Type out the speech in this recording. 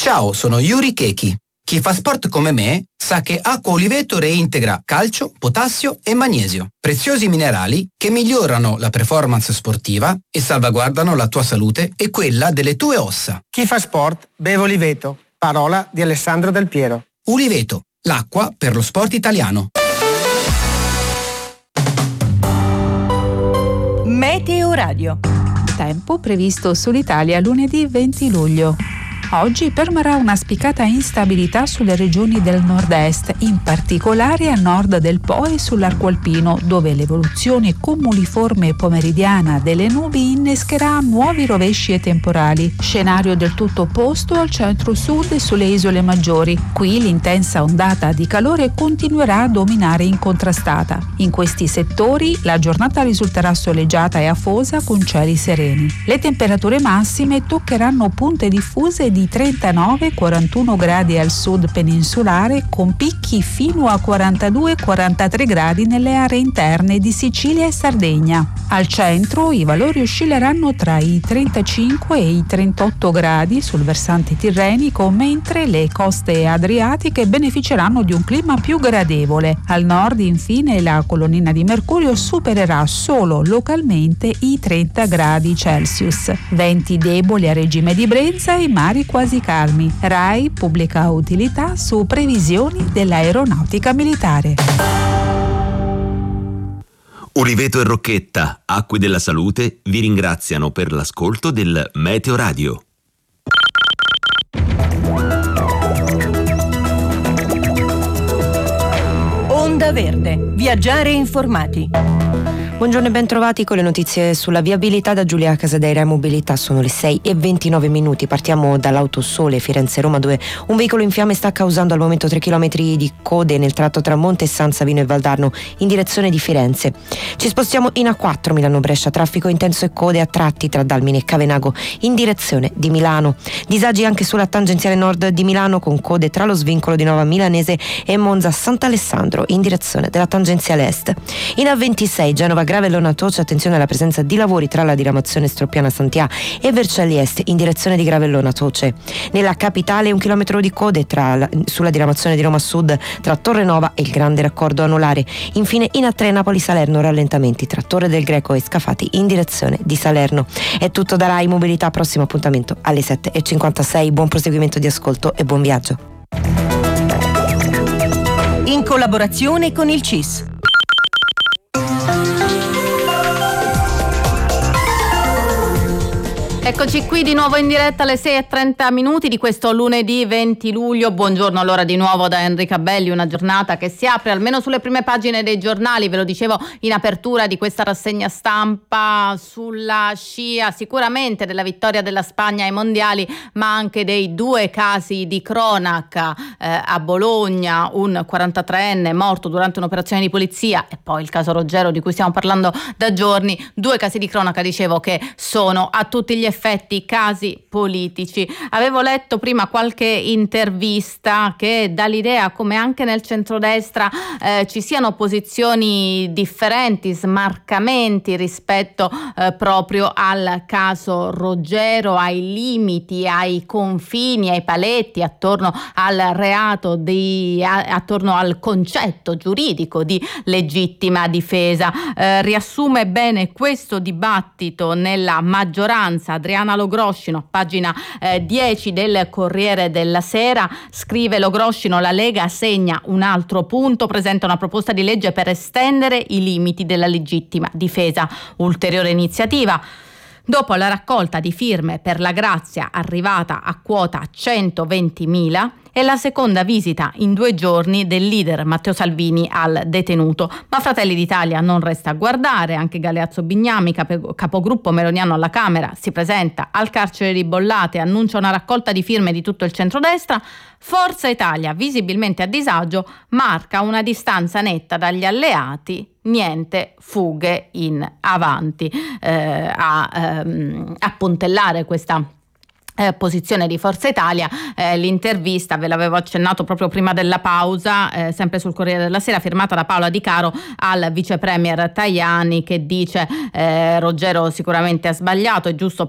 Ciao, sono Yuri Keiki. Chi fa sport come me sa che Acqua Oliveto reintegra calcio, potassio e magnesio, preziosi minerali che migliorano la performance sportiva e salvaguardano la tua salute e quella delle tue ossa. Chi fa sport beve Oliveto. Parola di Alessandro Del Piero. Oliveto, l'acqua per lo sport italiano. Meteo Radio. Tempo previsto sull'Italia lunedì 20 luglio. Oggi permarrà una spiccata instabilità sulle regioni del nord-est, in particolare a nord del Po e sull'arco alpino, dove l'evoluzione cumuliforme pomeridiana delle nubi innescherà nuovi rovesci e temporali. Scenario del tutto opposto al centro-sud e sulle isole maggiori. Qui l'intensa ondata di calore continuerà a dominare incontrastata. In questi settori la giornata risulterà soleggiata e afosa con cieli sereni. Le temperature massime toccheranno punte diffuse di 39-41 gradi al sud peninsulare, con picchi fino a 42-43 gradi nelle aree interne di Sicilia e Sardegna. Al centro i valori oscilleranno tra i 35 e i 38 gradi sul versante tirrenico, mentre le coste adriatiche beneficeranno di un clima più gradevole. Al nord, infine, la colonnina di mercurio supererà solo localmente i 30 gradi Celsius. Venti deboli a regime di brezza e mari quasi calmi. RAI pubblica utilità su previsioni dell'aeronautica militare. Oliveto e Rocchetta, Acque della Salute, vi ringraziano per l'ascolto del Meteo Radio. Onda Verde. Viaggiare informati. Buongiorno e ben trovati con le notizie sulla viabilità da Giulia Casadeira e Mobilità. Sono le 6:29. Partiamo dall'Autosole Firenze-Roma, dove un veicolo in fiamme sta causando al momento 3 km di code nel tratto tra Monte San Savino e Valdarno in direzione di Firenze. Ci spostiamo in A4 Milano-Brescia, traffico intenso e code a tratti tra Dalmine e Cavenago in direzione di Milano. Disagi anche sulla tangenziale nord di Milano, con code tra lo svincolo di Nova Milanese e Monza Sant'Alessandro in direzione della tangenziale est. In A26 Genova Gravellona Toce, attenzione alla presenza di lavori tra la diramazione Stroppiana Santià e Vercelli Est in direzione di Gravellona Toce. Nella capitale 1 chilometro di code sulla diramazione di Roma Sud tra Torre Nova e il Grande Raccordo Anulare. Infine in A3 Napoli Salerno, rallentamenti tra Torre del Greco e Scafati in direzione di Salerno. È tutto da RAI Mobilità, prossimo appuntamento alle 7:56. Buon proseguimento di ascolto e buon viaggio. In collaborazione con il CIS. Eccoci qui di nuovo in diretta alle 6:30 di questo lunedì 20 luglio. Buongiorno allora di nuovo da Enrica Belli, una giornata che si apre almeno sulle prime pagine dei giornali, ve lo dicevo in apertura di questa rassegna stampa, sulla scia sicuramente della vittoria della Spagna ai mondiali, ma anche dei due casi di cronaca a Bologna, un 43enne morto durante un'operazione di polizia e poi il caso Roggero di cui stiamo parlando da giorni, due casi di cronaca, dicevo, che sono a tutti gli effetti casi politici. Avevo letto prima qualche intervista che dà l'idea come anche nel centrodestra ci siano posizioni differenti, smarcamenti rispetto proprio al caso Roggero, ai limiti, ai confini, ai paletti attorno al reato attorno al concetto giuridico di legittima difesa. Riassume bene questo dibattito nella maggioranza Adriana Logroscino, pagina 10 del Corriere della Sera. Scrive Logroscino: la Lega segna un altro punto, presenta una proposta di legge per estendere i limiti della legittima difesa. Ulteriore iniziativa. Dopo la raccolta di firme per la grazia arrivata a quota 120.000, è la seconda visita in 2 giorni del leader Matteo Salvini al detenuto. Ma Fratelli d'Italia non resta a guardare, anche Galeazzo Bignami, capogruppo meloniano alla Camera, si presenta al carcere di Bollate e annuncia una raccolta di firme di tutto il centrodestra. Forza Italia, visibilmente a disagio, marca una distanza netta dagli alleati. Niente fughe in avanti, a puntellare questa posizione di Forza Italia. L'intervista, ve l'avevo accennato proprio prima della pausa, sempre sul Corriere della Sera, firmata da Paola Di Caro, al vice premier Tajani, che dice Roggero sicuramente ha sbagliato, è giusto